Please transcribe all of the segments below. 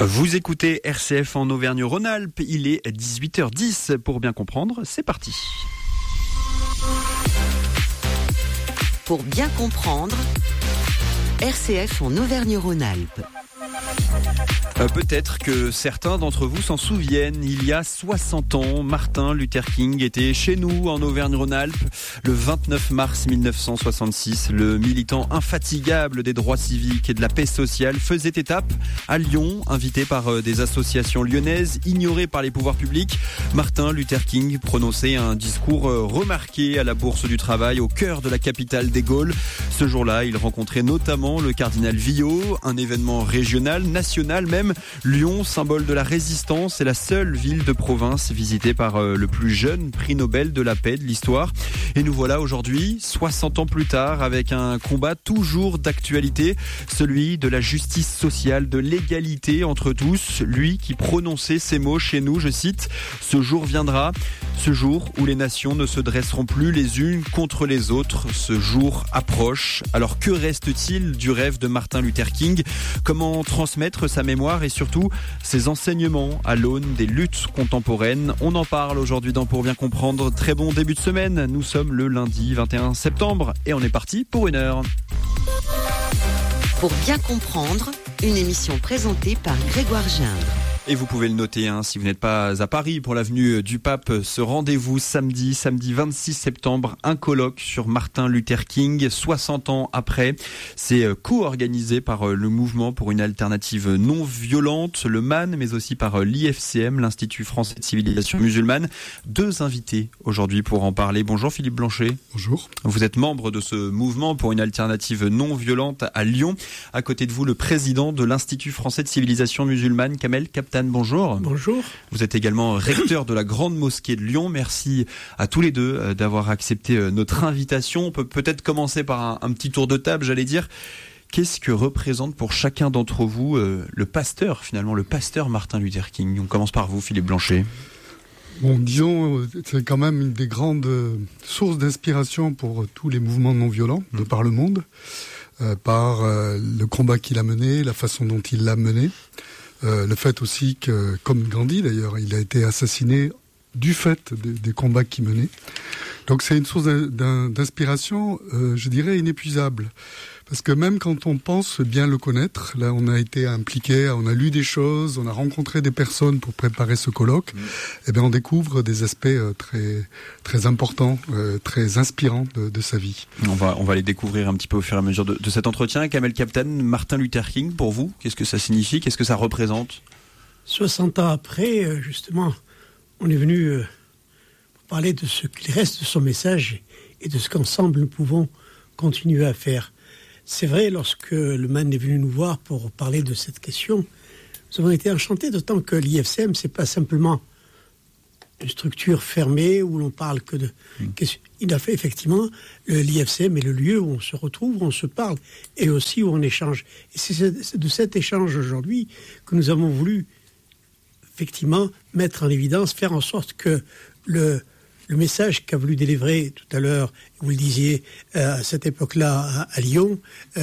Vous écoutez RCF en Auvergne-Rhône-Alpes, il est 18h10. Pour bien comprendre, c'est parti. Pour bien comprendre, RCF en Auvergne-Rhône-Alpes. Peut-être que certains d'entre vous s'en souviennent, il y a 60 ans, Martin Luther King était chez nous en Auvergne-Rhône-Alpes. Le 29 mars 1966, le militant infatigable des droits civiques et de la paix sociale faisait étape à Lyon, invité par des associations lyonnaises, ignoré par les pouvoirs publics. Martin Luther King prononçait un discours remarqué à la Bourse du Travail, au cœur de la capitale des Gaules. Ce jour-là, il rencontrait notamment le cardinal Villot, un événement régional, national même. Lyon, symbole de la résistance, est la seule ville de province visitée par le plus jeune prix Nobel de la paix de l'histoire. Et nous voilà aujourd'hui, 60 ans plus tard, avec un combat toujours d'actualité, celui de la justice sociale, de l'égalité entre tous. Lui qui prononçait ces mots chez nous, je cite, « Ce jour viendra, ce jour où les nations ne se dresseront plus les unes contre les autres. Ce jour approche. » Alors que reste-t-il du rêve de Martin Luther King ? Comment transmettre sa mémoire et surtout ses enseignements à l'aune des luttes contemporaines? On en parle aujourd'hui dans Pour bien comprendre. Très bon début de semaine. Nous sommes le lundi 21 septembre et on est parti pour 1 heure. Pour bien comprendre, une émission présentée par Grégoire Gindre. Et vous pouvez le noter, si vous n'êtes pas à Paris pour l'avenue du Pape, ce rendez-vous samedi 26 septembre, un colloque sur Martin Luther King, 60 ans après. C'est co-organisé par le Mouvement pour une alternative non violente, le MAN, mais aussi par l'IFCM, l'Institut français de civilisation musulmane. 2 invités aujourd'hui pour en parler. Bonjour Philippe Blanchet. Bonjour. Vous êtes membre de ce Mouvement pour une alternative non violente à Lyon. À côté de vous, le président de l'Institut français de civilisation musulmane, Kamel Kaptan. Bonjour. Bonjour. Vous êtes également recteur de la Grande Mosquée de Lyon. Merci à tous les deux d'avoir accepté notre invitation. On peut peut-être commencer par un petit tour de table, j'allais dire. Qu'est-ce que représente pour chacun d'entre vous le pasteur Martin Luther King ? On commence par vous, Philippe Blanchet. Bon, disons, c'est quand même une des grandes sources d'inspiration pour tous les mouvements non violents de par le monde, par le combat qu'il a mené, la façon dont il l'a mené. Le fait aussi que, comme Gandhi d'ailleurs, il a été assassiné du fait des combats qu'il menait. Donc c'est une source d'inspiration, je dirais, inépuisable. Parce que même quand on pense bien le connaître, là on a été impliqué, on a lu des choses, on a rencontré des personnes pour préparer ce colloque, et bien on découvre des aspects très, très importants, très inspirants de sa vie. On va les découvrir un petit peu au fur et à mesure de cet entretien. Kamel Kaptan, Martin Luther King, pour vous, qu'est-ce que ça signifie ? Qu'est-ce que ça représente ? 60 ans après, justement, on est venu parler de ce qu'il reste de son message et de ce qu'ensemble nous pouvons continuer à faire. C'est vrai, lorsque le MAN est venu nous voir pour parler de cette question, nous avons été enchantés, d'autant que l'IFCM, c'est pas simplement une structure fermée où l'on parle que de... Il a fait effectivement, l'IFCM est le lieu où on se retrouve, où on se parle, et aussi où on échange. Et c'est de cet échange aujourd'hui que nous avons voulu effectivement mettre en évidence, faire en sorte que le message qu'a voulu délivrer tout à l'heure, vous le disiez, à cette époque-là à Lyon,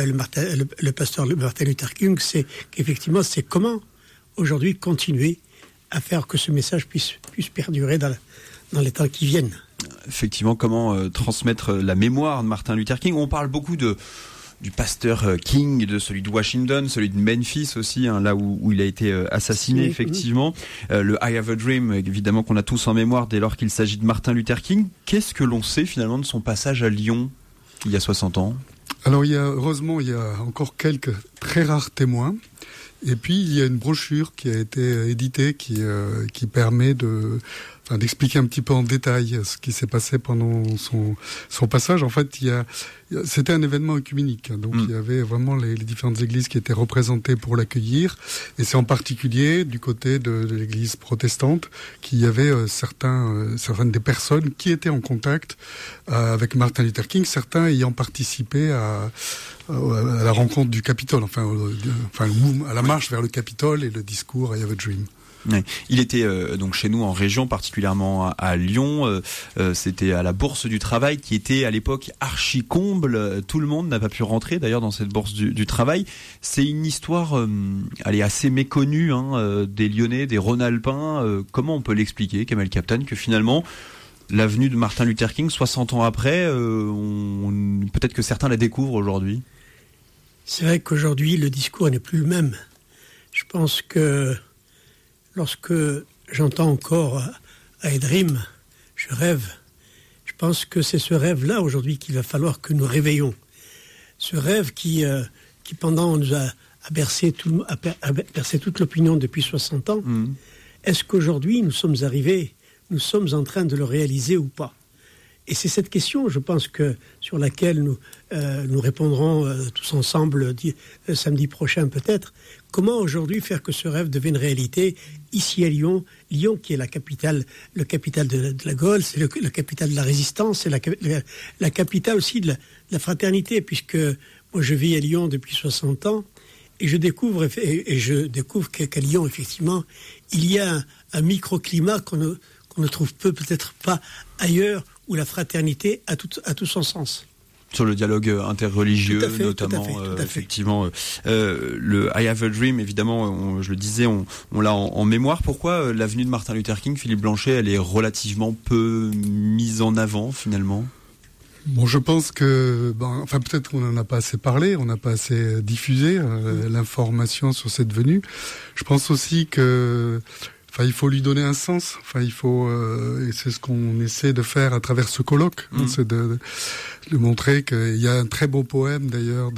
le pasteur Martin Luther King, c'est qu'effectivement, c'est comment aujourd'hui continuer à faire que ce message puisse perdurer dans les temps qui viennent. Effectivement, comment transmettre la mémoire de Martin Luther King ? On parle beaucoup du pasteur King, de celui de Washington, celui de Memphis aussi, là où il a été assassiné, effectivement. Le I Have a Dream, évidemment, qu'on a tous en mémoire dès lors qu'il s'agit de Martin Luther King. Qu'est-ce que l'on sait finalement de son passage à Lyon il y a 60 ans ? Alors heureusement, il y a encore quelques très rares témoins. Et puis, il y a une brochure qui a été éditée qui permet d'expliquer un petit peu en détail ce qui s'est passé pendant son passage. En fait, c'était un événement œcuménique. Donc, il y avait vraiment les différentes églises qui étaient représentées pour l'accueillir. Et c'est en particulier du côté de l'église protestante qu'il y avait certaines des personnes qui étaient en contact avec Martin Luther King, certains ayant participé à la rencontre du Capitole, à la marche vers le Capitole et le discours I Have a Dream. Oui. Il était donc chez nous en région, particulièrement à Lyon. C'était à la Bourse du Travail qui était à l'époque archi comble. Tout le monde n'a pas pu rentrer d'ailleurs dans cette Bourse du Travail. C'est une histoire, elle est assez méconnue des Lyonnais, des Rhône-Alpins. Comment on peut l'expliquer, Kamel Kaptan, que finalement l'avenue de Martin Luther King, 60 ans après, peut-être que certains la découvrent aujourd'hui? C'est vrai qu'aujourd'hui le discours n'est plus le même. Je pense que lorsque j'entends encore I Dream, je rêve, je pense que c'est ce rêve-là aujourd'hui qu'il va falloir que nous réveillons. Ce rêve qui pendant nous a bercé toute l'opinion depuis 60 ans. Est-ce qu'aujourd'hui nous sommes en train de le réaliser ou pas? Et c'est cette question, je pense, sur laquelle nous répondrons tous ensemble samedi prochain peut-être. Comment aujourd'hui faire que ce rêve devienne réalité ici à Lyon? Lyon qui est la capitale de la Gaule, c'est la capitale de la résistance, c'est la capitale aussi de la fraternité, puisque moi je vis à Lyon depuis 60 ans et je découvre qu'à Lyon, effectivement, il y a un microclimat qu'on ne trouve peut-être pas ailleurs, où la fraternité a tout son sens. Sur le dialogue interreligieux, notamment, tout à fait. effectivement. Le I Have a Dream, évidemment, je le disais, on l'a en mémoire. Pourquoi l'avenue de Martin Luther King, Philippe Blanchet, elle est relativement peu mise en avant, finalement? Bon, je pense que, peut-être qu'on n'en a pas assez parlé, on n'a pas assez diffusé l'information sur cette venue. Je pense aussi que il faut lui donner un sens. Il faut, et c'est ce qu'on essaie de faire à travers ce colloque, c'est de montrer qu'il y a un très beau poème d'ailleurs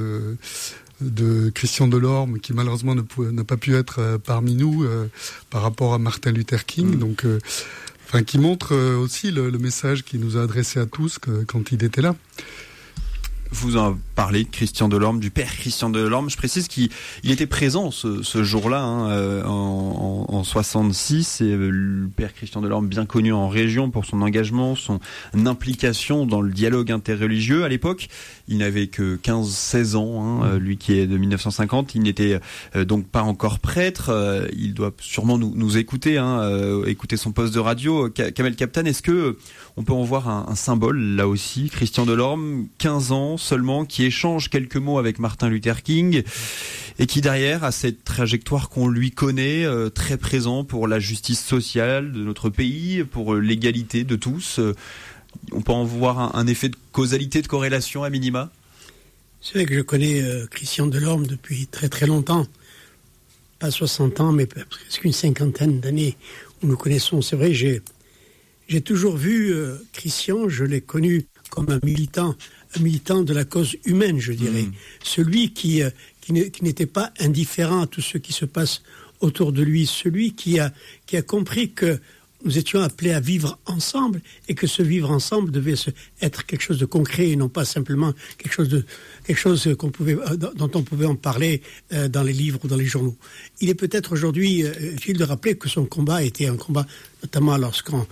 de Christian Delorme qui malheureusement n'a pas pu être parmi nous par rapport à Martin Luther King. Donc, qui montre aussi le message qu'il nous a adressé à tous quand il était là. Vous en parlez de Christian Delorme, du père Christian Delorme. Je précise qu'il était présent ce jour-là, en 66. Et le père Christian Delorme, bien connu en région pour son engagement, son implication dans le dialogue interreligieux. À l'époque, il n'avait que 15-16 ans, lui qui est de 1950. Il n'était donc pas encore prêtre. Il doit sûrement nous écouter, écouter son poste de radio. Kamel Kaptan, est-ce que on peut en voir un symbole là aussi? Christian Delorme, 15 ans seulement, qui échange quelques mots avec Martin Luther King et qui derrière a cette trajectoire qu'on lui connaît, très présent pour la justice sociale de notre pays, pour l'égalité de tous. On peut en voir un effet de causalité, de corrélation à minima? C'est vrai que je connais Christian Delorme depuis très très longtemps. Pas 60 ans, mais presque une cinquantaine d'années où nous connaissons. C'est vrai, j'ai toujours vu Christian, je l'ai connu comme un militant de la cause humaine, je dirais. Celui qui n'était pas indifférent à tout ce qui se passe autour de lui, celui qui a compris que nous étions appelés à vivre ensemble et que ce vivre ensemble devait être quelque chose de concret et non pas simplement quelque chose dont on pouvait en parler dans les livres ou dans les journaux. Il est peut-être aujourd'hui utile de rappeler que son combat était un combat, notamment lorsqu'en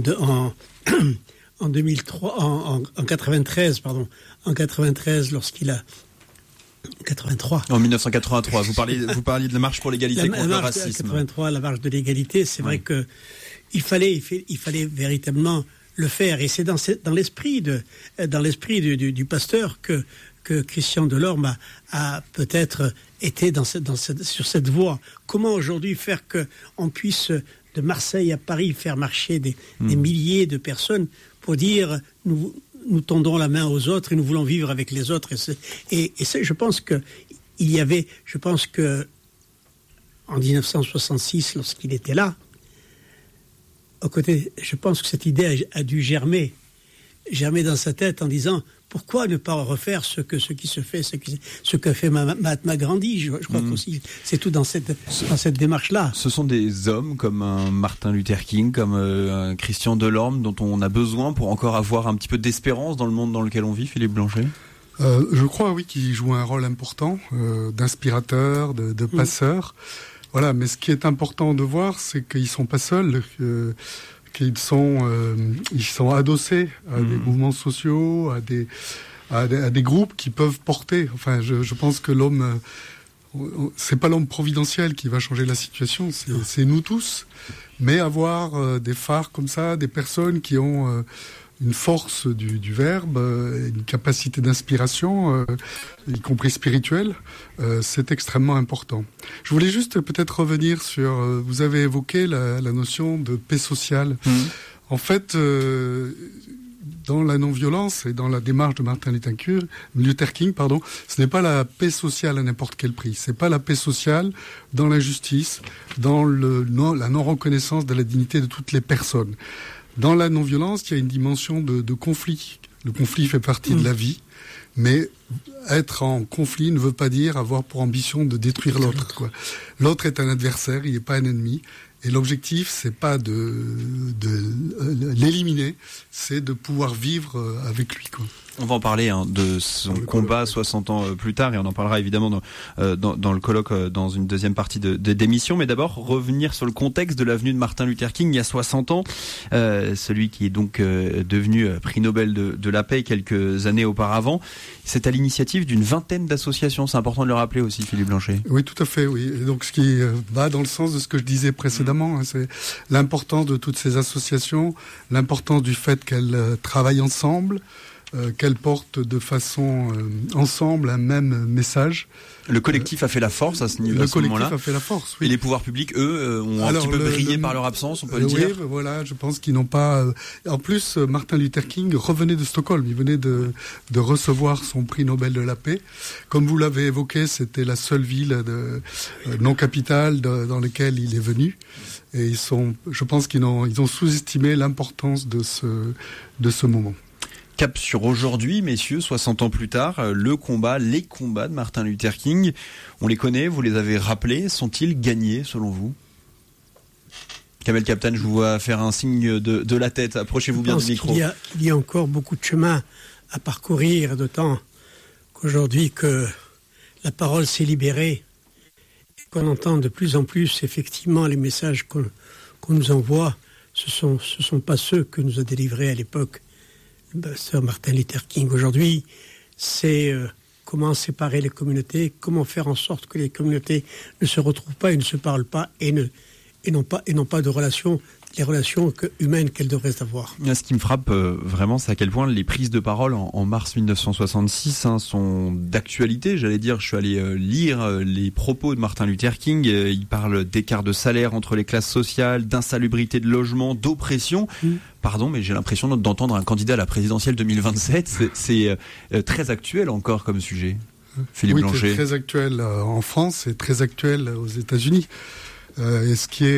93, lorsqu'il a 83. En 1983, vous parliez de la marche pour l'égalité contre le racisme. 83, la marche de l'égalité, c'est vrai que il fallait véritablement le faire, et c'est dans l'esprit du pasteur que Christian Delorme a peut-être été sur cette voie. Comment aujourd'hui faire qu'on puisse de Marseille à Paris faire marcher des milliers de personnes pour dire nous tendons la main aux autres et nous voulons vivre avec les autres, et je pense que en 1966, lorsqu'il était là aux côtés, je pense que cette idée a dû germer dans sa tête en disant pourquoi ne pas refaire ce que fait Mahatma Gandhi. Je crois qu'aussi c'est tout dans cette démarche-là. Ce sont des hommes comme un Martin Luther King, comme un Christian Delorme, dont on a besoin pour encore avoir un petit peu d'espérance dans le monde dans lequel on vit, Philippe Blanchet. Je crois, oui, qu'ils jouent un rôle important d'inspirateur, de passeur. Voilà, mais ce qui est important de voir, c'est qu'ils sont pas seuls, qu'ils sont adossés à des mouvements sociaux, à des groupes qui peuvent porter. Enfin, je pense que l'homme c'est pas l'homme providentiel qui va changer la situation, c'est nous tous. Mais avoir des phares comme ça, des personnes qui ont une force du verbe, une capacité d'inspiration, y compris spirituelle, c'est extrêmement important. Je voulais juste peut-être revenir sur... vous avez évoqué la notion de paix sociale. En fait, dans la non-violence et dans la démarche de Martin Luther King, ce n'est pas la paix sociale à n'importe quel prix. C'est pas la paix sociale dans l'injustice, dans la non-reconnaissance de la dignité de toutes les personnes. Dans la non-violence, il y a une dimension de conflit. Le conflit fait partie de la vie, mais être en conflit ne veut pas dire avoir pour ambition de détruire l'autre, quoi. L'autre est un adversaire, il n'est pas un ennemi. Et l'objectif, c'est pas de l'éliminer, c'est de pouvoir vivre avec lui, quoi. On va en parler de son combat 60 ans plus tard, et on en parlera évidemment dans le colloque dans une deuxième partie d'émission. Mais d'abord, revenir sur le contexte de l'avenue de Martin Luther King il y a 60 ans. Celui qui est donc devenu prix Nobel de la paix quelques années auparavant. C'est à l'initiative d'une vingtaine d'associations. C'est important de le rappeler aussi, Philippe Blanchet. Oui, tout à fait, oui. Et donc, ce qui va dans le sens de ce que je disais précédemment, c'est l'importance de toutes ces associations, l'importance du fait qu'elles travaillent ensemble, qu'elles portent de façon ensemble un même message. Le collectif a fait la force à ce moment-là. Le collectif a fait la force, oui. Et les pouvoirs publics, eux, ont un petit peu brillé par leur absence, on peut le dire. Oui, voilà, je pense qu'ils n'ont pas... En plus, Martin Luther King revenait de Stockholm. Il venait de recevoir son prix Nobel de la paix. Comme vous l'avez évoqué, c'était la seule ville non capitale dans laquelle il est venu. Et je pense qu'ils ont sous-estimé l'importance de ce moment. Cap sur aujourd'hui, messieurs, 60 ans plus tard, les combats de Martin Luther King, on les connaît, vous les avez rappelés, sont-ils gagnés selon vous ? Kamel Kaptan, je vous vois faire un signe de la tête, approchez-vous bien du micro. Il y a encore beaucoup de chemin à parcourir, d'autant qu'aujourd'hui que la parole s'est libérée, et qu'on entend de plus en plus effectivement les messages qu'on nous envoie, ce sont pas ceux que nous a délivrés à l'époque Sir Martin Luther King. Aujourd'hui, c'est comment séparer les communautés, comment faire en sorte que les communautés ne se retrouvent pas et ne se parlent pas et n'ont pas de relations, les relations humaines qu'elles devraient avoir. Ce qui me frappe vraiment, c'est à quel point les prises de parole en mars 1966 sont d'actualité. J'allais dire, je suis allé lire les propos de Martin Luther King. Il parle d'écart de salaire entre les classes sociales, d'insalubrité de logement, d'oppression. Pardon, mais j'ai l'impression d'entendre un candidat à la présidentielle 2027. C'est très actuel encore comme sujet. Philippe Blanchet. C'est très actuel en France et très actuel aux États-Unis. Et ce qui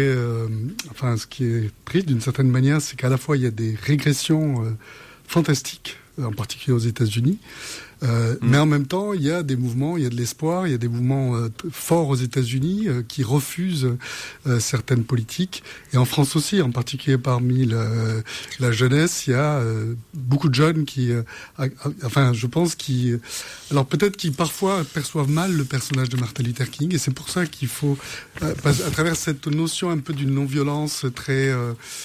est triste d'une certaine manière, c'est qu'à la fois il y a des régressions fantastiques, en particulier aux États-Unis, mais en même temps il y a des mouvements, il y a de l'espoir, il y a des mouvements forts aux États-Unis qui refusent certaines politiques, et en France aussi, en particulier parmi la jeunesse, il y a beaucoup de jeunes je pense alors peut-être qui parfois perçoivent mal le personnage de Martin Luther King, et c'est pour ça qu'il faut, à travers cette notion un peu d'une non-violence très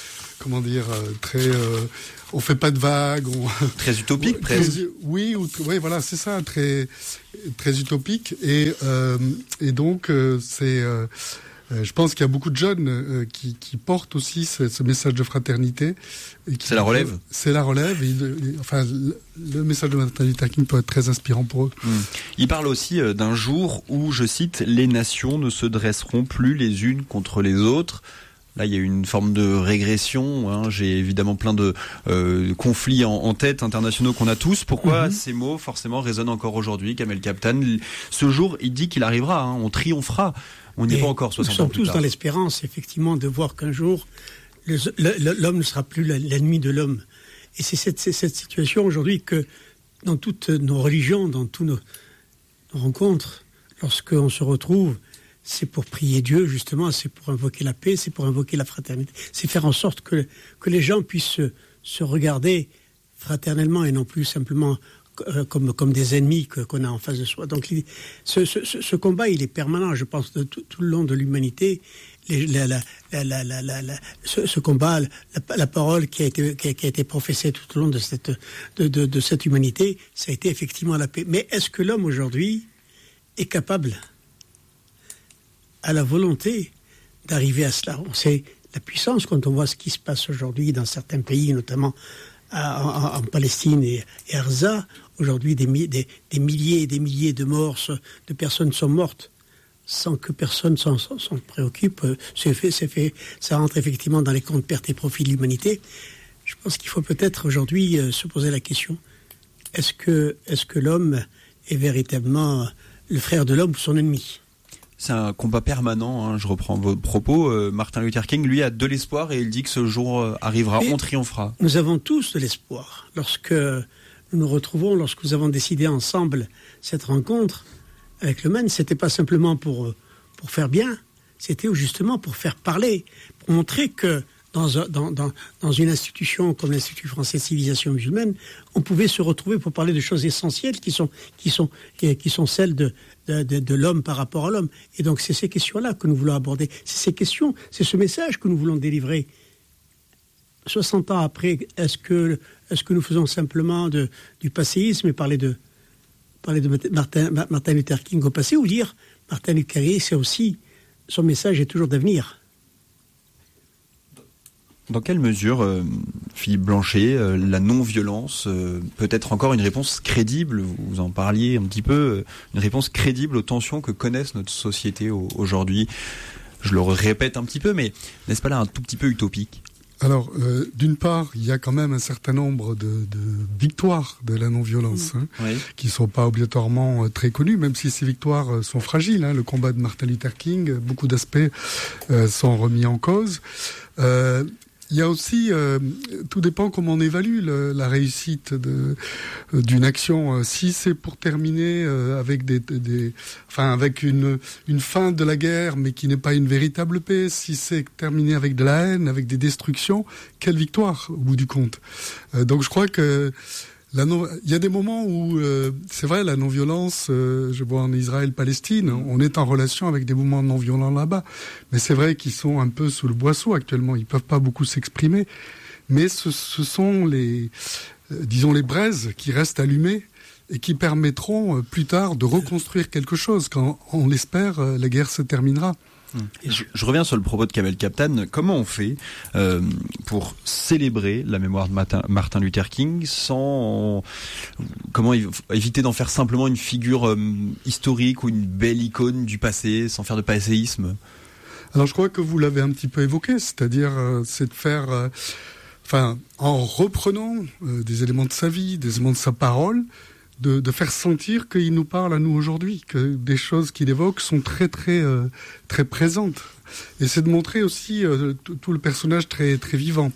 on fait pas de vagues, très utopique, presque. Oui, voilà, c'est ça, très très utopique, et donc je pense qu'il y a beaucoup de jeunes qui portent aussi ce message de fraternité. C'est la relève. C'est la relève. Le message de Martin Luther King peut être très inspirant pour eux. Il parle aussi d'un jour où, je cite, les nations ne se dresseront plus les unes contre les autres. Là, il y a une forme de régression. J'ai évidemment plein de conflits en tête internationaux qu'on a tous. Pourquoi ces mots, forcément, résonnent encore aujourd'hui, Kamel Kaptan ? Ce jour, il dit qu'il arrivera. On triomphera. On n'y est pas encore 60 ans plus tard. Nous sommes tous dans l'espérance, effectivement, de voir qu'un jour, l'homme ne sera plus l'ennemi de l'homme. Et c'est cette situation aujourd'hui que, dans toutes nos religions, dans tous nos rencontres, lorsqu'on se retrouve, c'est pour prier Dieu, justement, c'est pour invoquer la paix, c'est pour invoquer la fraternité. C'est faire en sorte que les gens puissent se regarder fraternellement et non plus simplement comme des ennemis qu'on a en face de soi. Donc ce combat, il est permanent, je pense, tout le long de l'humanité. Ce combat, la parole qui a été professée tout au long de cette humanité, ça a été effectivement la paix. Mais est-ce que l'homme aujourd'hui est capable à la volonté d'arriver à cela. On sait la puissance quand on voit ce qui se passe aujourd'hui dans certains pays, notamment en Palestine et à Gaza. Aujourd'hui, des milliers et des milliers de morts, de personnes sont mortes sans que personne s'en préoccupe. Ça rentre effectivement dans les comptes pertes et profits de l'humanité. Je pense qu'il faut peut-être aujourd'hui se poser la question, est-ce que l'homme est véritablement le frère de l'homme ou son ennemi ? C'est un combat permanent, hein, je reprends vos propos. Martin Luther King, lui, a de l'espoir et il dit que ce jour arrivera, on triomphera. Nous avons tous de l'espoir. Lorsque nous nous retrouvons, lorsque nous avons décidé ensemble cette rencontre avec le MAN, c'était pas simplement pour faire bien, c'était justement pour faire parler, pour montrer que dans une institution comme l'Institut français de civilisation musulmane, on pouvait se retrouver pour parler de choses essentielles qui sont celles de l'homme par rapport à l'homme. Et donc c'est ces questions-là que nous voulons aborder. C'est ces questions, c'est ce message que nous voulons délivrer. 60 ans après, est-ce que nous faisons simplement du passéisme et parler de Martin Luther King au passé, ou dire Martin Luther King, c'est aussi, son message est toujours d'avenir. Dans quelle mesure, Philippe Blanchet, la non-violence peut être encore une réponse crédible, vous en parliez un petit peu, une réponse crédible aux tensions que connaissent notre société aujourd'hui? Je le répète un petit peu, mais n'est-ce pas là un tout petit peu utopique? Alors, d'une part, il y a quand même un certain nombre de victoires de la non-violence, qui sont pas obligatoirement très connues, même si ces victoires sont fragiles. Le combat de Martin Luther King, beaucoup d'aspects sont remis en cause. Il y a aussi, tout dépend comment on évalue la réussite d'une action. Si c'est pour terminer avec avec une fin de la guerre, mais qui n'est pas une véritable paix, si c'est terminé avec de la haine, avec des destructions, quelle victoire au bout du compte. Donc je crois que il y a des moments où, c'est vrai, la non-violence, je vois en Israël-Palestine, on est en relation avec des mouvements non-violents là-bas. Mais c'est vrai qu'ils sont un peu sous le boisseau actuellement, ils peuvent pas beaucoup s'exprimer. Mais ce sont les braises qui restent allumées et qui permettront plus tard de reconstruire quelque chose quand, on l'espère, la guerre se terminera. Je reviens sur le propos de Kamel Kaptan. Comment on fait pour célébrer la mémoire de Martin Luther King comment éviter d'en faire simplement une figure historique ou une belle icône du passé, sans faire de passéisme? Alors je crois que vous l'avez un petit peu évoqué, c'est-à-dire c'est de faire, en reprenant des éléments de sa vie, des éléments de sa parole, de faire sentir qu'il nous parle à nous aujourd'hui, que des choses qu'il évoque sont très très très présentes. Et c'est de montrer aussi tout le personnage très très vivant.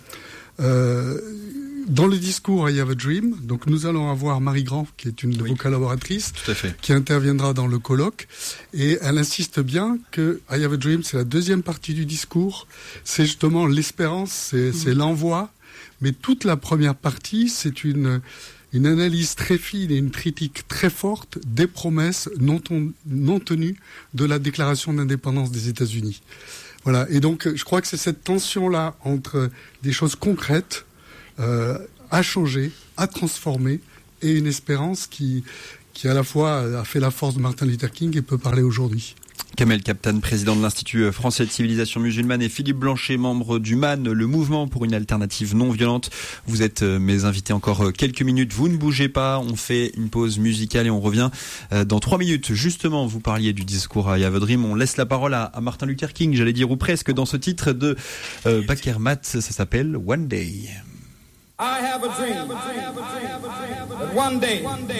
Dans le discours I Have a Dream, donc nous allons avoir Marie Grand, qui est une de vos collaboratrices, qui interviendra dans le colloque, et elle insiste bien que I Have a Dream, c'est la deuxième partie du discours, c'est justement l'espérance, c'est l'envoi, mais toute la première partie, c'est une analyse très fine et une critique très forte des promesses non tenues de la déclaration d'indépendance des États-Unis. Voilà. Et donc, je crois que c'est cette tension-là entre des choses concrètes à changer, à transformer, et une espérance qui à la fois a fait la force de Martin Luther King et peut parler aujourd'hui. Kamel Kaptan, président de l'Institut français de civilisation musulmane, et Philippe Blanchet, membre du MAN, le mouvement pour une alternative non violente. Vous êtes mes invités encore quelques minutes. Vous ne bougez pas. On fait une pause musicale et on revient dans 3 minutes. Justement, vous parliez du discours I Have a Dream. On laisse la parole à Martin Luther King, j'allais dire, ou presque, dans ce titre de Bakr Mat. Ça s'appelle One Day. I have a dream that one day